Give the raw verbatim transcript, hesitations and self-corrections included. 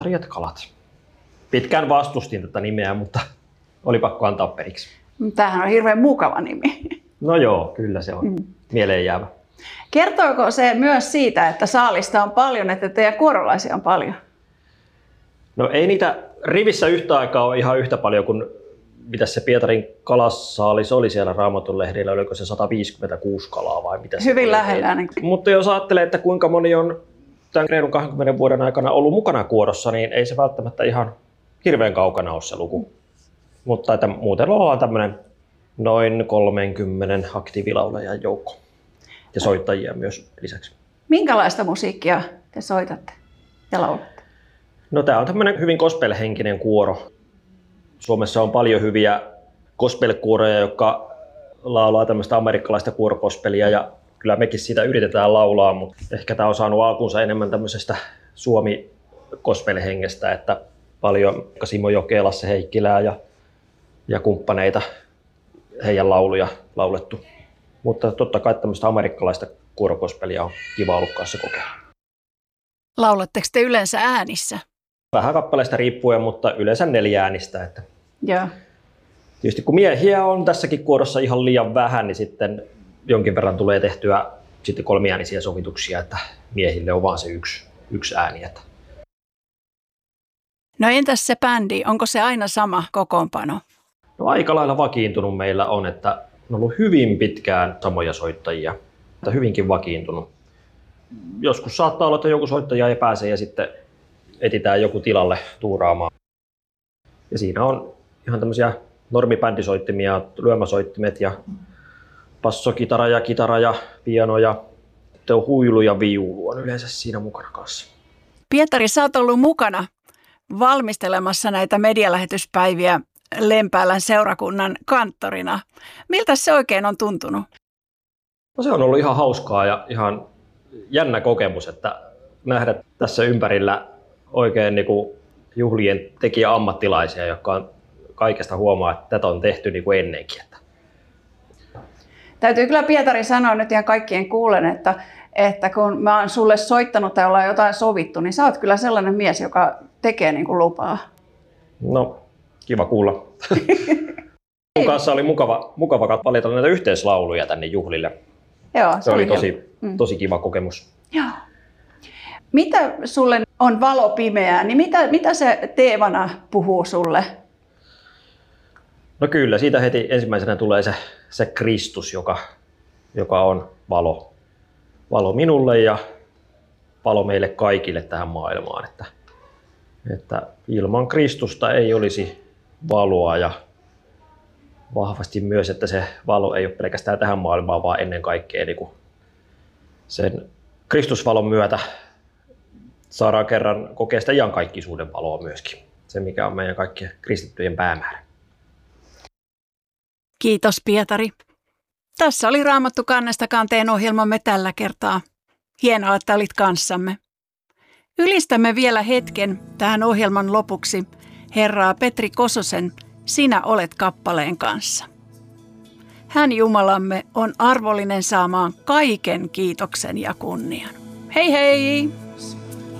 Sarjat kalat. Pitkään vastustin tätä nimeä, mutta oli pakko antaa periksi. Tämähän on hirveän mukava nimi. No joo, kyllä se on mm. mieleen jäävä. Kertooko se myös siitä, että saalista on paljon, että teidän kuorolaisia on paljon? No ei niitä rivissä yhtä aikaa ole ihan yhtä paljon kuin mitä se Pietarin kalassaalis oli siellä Raamatun lehdillä, oliko se sata viisikymmentäkuusi kalaa vai mitä se Hyvin oli? lähellä ainakin. Mutta jos ajattelee, että kuinka moni on tämän reilun kaksikymmentä vuoden aikana ollut mukana kuorossa, niin ei se välttämättä ihan hirveän kaukana ole se luku. Mutta että muuten ollaan tämmöinen noin kolmekymmentä aktiivilaulajan joukko ja soittajia myös lisäksi. Minkälaista musiikkia te soitatte ja laulatte? No tämä on tämmöinen hyvin gospel-henkinen kuoro. Suomessa on paljon hyviä gospel-kuoroja, jotka laulaa tämmöistä amerikkalaista kuorokospelia ja kyllä mekin siitä yritetään laulaa, mutta ehkä tämä on saanut alkunsa enemmän tämmöisestä suomi-gospel-hengestä, että paljon Simo Jokela, Lasse Heikkilää ja, ja kumppaneita, heidän lauluja laulettu. Mutta totta kai tämmöistä amerikkalaista kuorokospelia on kiva ollut kanssa kokeilla. Laulatteko te yleensä äänissä? Vähän kappaleista riippuen, mutta yleensä neljä äänistä. Että Joo. Tietysti kun miehiä on tässäkin kuorossa ihan liian vähän, niin sitten jonkin verran tulee tehtyä sitten kolmiäänisiä sovituksia, että miehille on vaan se yksi, yksi ääni. Että. No entäs se bändi, onko se aina sama kokoonpano? No aika lailla vakiintunut meillä on, että on ollut hyvin pitkään samoja soittajia, että hyvinkin vakiintunut. Joskus saattaa olla, että joku soittaja ei pääse ja sitten etsitään joku tilalle tuuraamaan. Ja siinä on ihan tämmöisiä normibändisoittimia, lyömäsoittimet ja bassokitara ja kitara ja piano ja huilu ja viulu on yleensä siinä mukana kanssa. Pietari, sä oot ollut mukana valmistelemassa näitä medialähetyspäiviä Lempäälän seurakunnan kanttorina. Miltä se oikein on tuntunut? No se on ollut ihan hauskaa ja ihan jännä kokemus, että nähdä tässä ympärillä oikein niin kuin juhlien tekijä-ammattilaisia, jotka on kaikesta huomaa, että tätä on tehty niin kuin ennenkin. Täytyy kyllä Pietari sanoa nyt ihan kaikkien kuulen, että, että kun mä oon sulle soittanut tai ollaan jotain sovittu, niin sä oot kyllä sellainen mies, joka tekee niin kuin lupaa. No, kiva kuulla. Mun kanssa oli mukava, mukava valita näitä yhteislauluja tänne juhlille. Joo, se, se oli oli tosi, mm. tosi kiva kokemus. Joo. Mitä sulle on valo pimeää, niin mitä, mitä se teemana puhuu sulle? No kyllä, siitä heti ensimmäisenä tulee se, se Kristus, joka, joka on valo. Valo minulle ja valo meille kaikille tähän maailmaan. Että, että ilman Kristusta ei olisi valoa ja vahvasti myös, että se valo ei ole pelkästään tähän maailmaan, vaan ennen kaikkea niin kuin sen Kristusvalon myötä saadaan kerran kokea sitä iankaikkisuuden valoa myöskin. Se, mikä on meidän kaikkien kristittyjen päämäärä. Kiitos Pietari. Tässä oli Raamattu kannesta kanteen ohjelmamme tällä kertaa. Hienoa, että olit kanssamme. Ylistämme vielä hetken tähän ohjelman lopuksi Herraa Petri Kososen Sinä olet kappaleen kanssa. Hän Jumalamme on arvollinen saamaan kaiken kiitoksen ja kunnian. Hei hei!